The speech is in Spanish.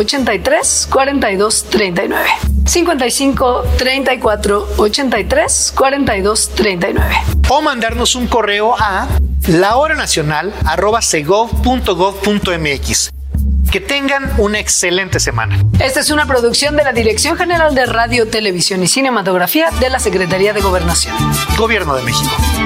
83 42 39. 55 34 83 42 39. O mandarnos un correo a lahoranacional@segov.gov.mx. Que tengan una excelente semana. Esta es una producción de la Dirección General de Radio, Televisión y Cinematografía de la Secretaría de Gobernación. Gobierno de México.